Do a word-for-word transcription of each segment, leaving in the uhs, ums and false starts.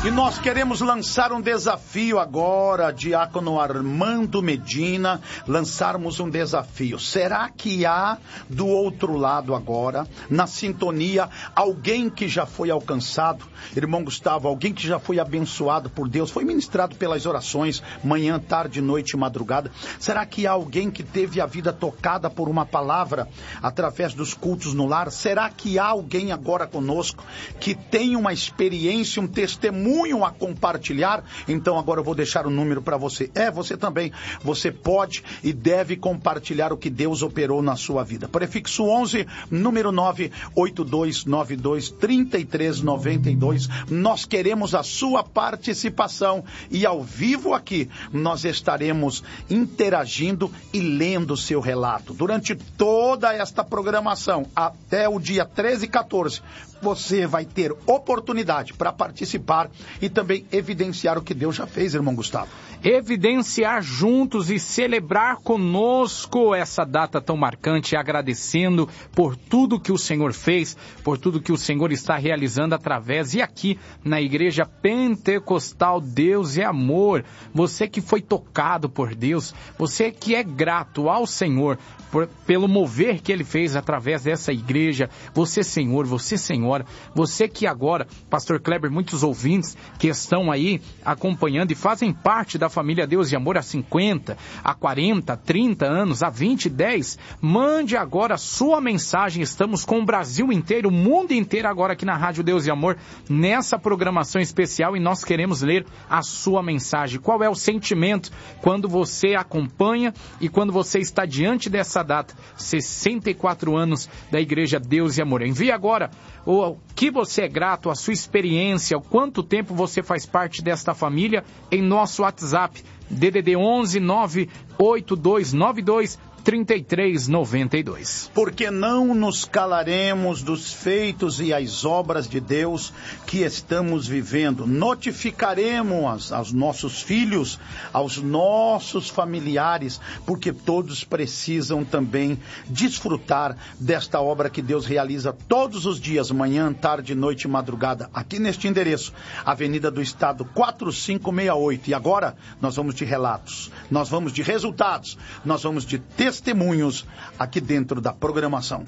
E nós queremos lançar um desafio agora, diácono Armando Medina, lançarmos um desafio. Será que há do outro lado agora, na sintonia, alguém que já foi alcançado? Irmão Gustavo, alguém que já foi abençoado por Deus, foi ministrado pelas orações, manhã, tarde, noite e madrugada. Será que há alguém que teve a vida tocada por uma palavra através dos cultos no lar? Será que há alguém agora conosco que tem uma experiência, um testemunho a compartilhar? Então agora eu vou deixar o número para você. É, você também. Você pode e deve compartilhar o que Deus operou na sua vida. Prefixo onze, número nove oito dois nove dois, três três nove dois. Nós queremos a sua participação e ao vivo aqui nós estaremos interagindo e lendo o seu relato. Durante toda esta programação, até o dia treze e quatorze, você vai ter oportunidade para participar e também evidenciar o que Deus já fez, irmão Gustavo. Evidenciar juntos e celebrar conosco essa data tão marcante, agradecendo por tudo que o Senhor fez, por tudo que o Senhor está realizando através e aqui na Igreja Pentecostal Deus é Amor. Você que foi tocado por Deus, você que é grato ao Senhor por, pelo mover que Ele fez através dessa igreja, você Senhor, você Senhora, você que agora, Pastor Kleber, muitos ouvintes que estão aí acompanhando e fazem parte da família Deus e Amor há cinquenta, há quarenta, trinta anos, há vinte, dez, mande agora a sua mensagem. Estamos com o Brasil inteiro, o mundo inteiro agora aqui na Rádio Deus e Amor, nessa programação especial, e nós queremos ler a sua mensagem. Qual é o sentimento quando você acompanha e quando você está diante dessa data, sessenta e quatro anos da Igreja Deus e Amor? Envie agora o que você é grato, a sua experiência, o quanto tempo você faz parte desta família em nosso WhatsApp, D D D onze nove oito dois nove dois três três nove dois. Porque não nos calaremos dos feitos e as obras de Deus que estamos vivendo. Notificaremos aos nossos filhos, aos nossos familiares, porque todos precisam também desfrutar desta obra que Deus realiza todos os dias, manhã, tarde, noite e madrugada, aqui neste endereço, Avenida do Estado quatro cinco seis oito. E agora nós vamos de relatos, nós vamos de resultados, nós vamos de testemunhos testemunhos aqui dentro da programação.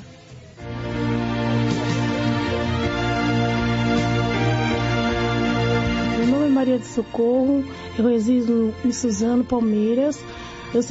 Meu nome é Maria de Socorro, eu resido em Suzano, Palmeiras.